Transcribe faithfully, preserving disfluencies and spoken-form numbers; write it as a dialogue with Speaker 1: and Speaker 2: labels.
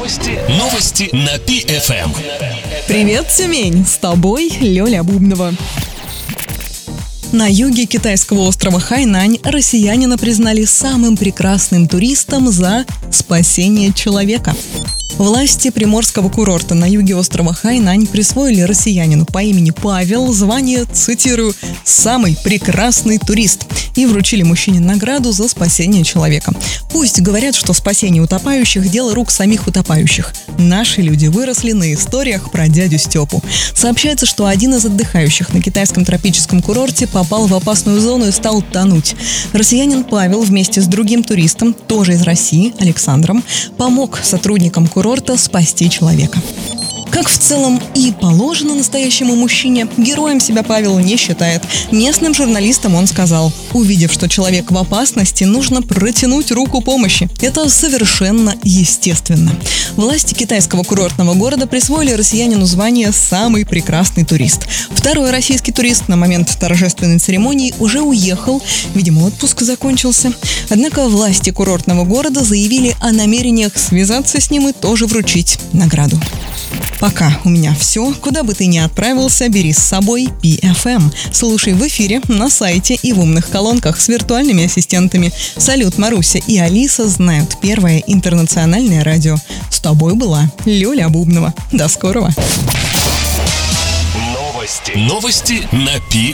Speaker 1: Новости. Новости на Пи Эф Эм.
Speaker 2: Привет, Тюмень! С тобой Лёля Бубнова. На юге китайского острова Хайнань россиянина признали самым прекрасным туристом за спасение человека. Власти приморского курорта на юге острова Хайнань присвоили россиянину по имени Павел звание, цитирую, «самый прекрасный турист» и вручили мужчине награду за спасение человека. Пусть говорят, что спасение утопающих – дело рук самих утопающих. Наши люди выросли на историях про дядю Степу. Сообщается, что один из отдыхающих на китайском тропическом курорте попал в опасную зону и стал тонуть. Россиянин Павел вместе с другим туристом, тоже из России, Александром, помог сотрудникам курорта спасти человека. Как в целом и положено настоящему мужчине, героем себя Павел не считает. Местным журналистам он сказал: увидев, что человек в опасности, нужно протянуть руку помощи. Это совершенно естественно. Власти китайского курортного города присвоили россиянину звание «самый прекрасный турист». Второй российский турист на момент торжественной церемонии уже уехал, видимо, отпуск закончился. Однако власти курортного города заявили о намерениях связаться с ним и тоже вручить награду. Пока у меня все. Куда бы ты ни отправился, бери с собой Пи Эф Эм. Слушай в эфире, на сайте и в умных колонках с виртуальными ассистентами. Салют, Маруся и Алиса знают первое интернациональное радио. С тобой была Лёля Бубнова. До скорого.
Speaker 1: Новости. Новости на Пи